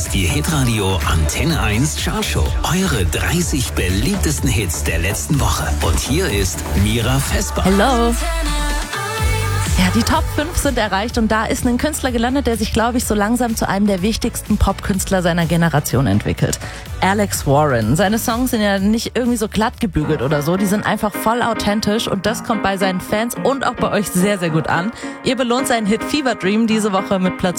ist die Hitradio Antenne 1 Chartshow. Eure 30 beliebtesten Hits der letzten Woche. Und hier ist Mira Vesper. Hello. Ja, die Top 5 sind erreicht und da ist ein Künstler gelandet, der sich, glaube ich, so langsam zu einem der wichtigsten Popkünstler seiner Generation entwickelt. Alex Warren. Seine Songs sind ja nicht irgendwie so glatt gebügelt oder so, die sind einfach voll authentisch und das kommt bei seinen Fans und auch bei euch sehr, sehr gut an. Ihr belohnt seinen Hit Fever Dream diese Woche mit Platz